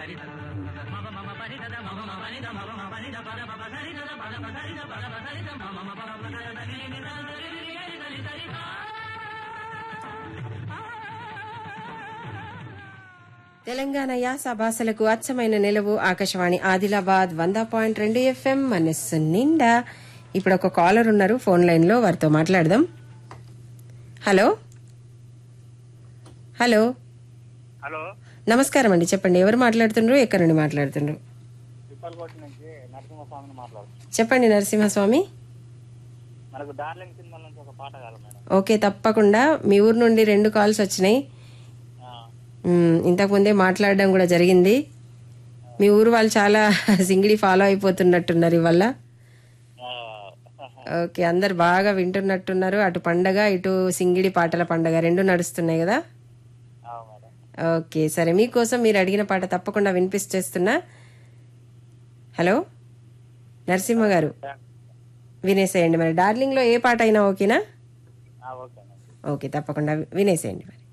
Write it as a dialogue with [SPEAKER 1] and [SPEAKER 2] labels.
[SPEAKER 1] తెలంగాణ యాస భాషలకు అచ్చమైన నిలవు ఆకాశవాణి ఆదిలాబాద్ 100.2 FM మనస్సు నిండా. ఇప్పుడు ఒక కాలర్ ఉన్నారు ఫోన్ లైన్ లో, వారితో మాట్లాడదాం. హలో హలో
[SPEAKER 2] హలో,
[SPEAKER 1] నమస్కారం అండి, చెప్పండి ఎవరు మాట్లాడుతుండ్రు, ఎక్కడి నుండి మాట్లాడుతుండ్రు?
[SPEAKER 2] తిప్పలకోట నుంచి నరసింహస్వామిని మాట్లాడుతున్నాను.
[SPEAKER 1] చెప్పండి నరసింహస్వామి.
[SPEAKER 2] మనకు డార్లింగ్ సినిమా నుంచి ఒక పాట కాదు మేడం.
[SPEAKER 1] ఓకే, తప్పకుండా. మీ ఊరు నుండి 2 కాల్స్ వచ్చినాయి. ఇంతకుముందే మాట్లాడడం కూడా జరిగింది. మీ ఊరు వాళ్ళు చాలా సింగిడి ఫాలో అయిపోతున్నట్టున్నారు ఇవాళ. ఓకే, అందరు బాగా వింటున్నట్టున్నారు. అటు పండగ, ఇటు సింగిడి పాటల పండగ 2 నడుస్తున్నాయి కదా. ఓకే, సరే, మీకోసం మీరు అడిగిన పాట తప్పకుండా వినిపిస్తేస్తున్నా. హలో నరసింహ గారు, వినేసేయండి మరి. డార్లింగ్ లో ఏ పాట అయినా ఓకేనా? ఓకే, తప్పకుండా వినేసేయండి మరి.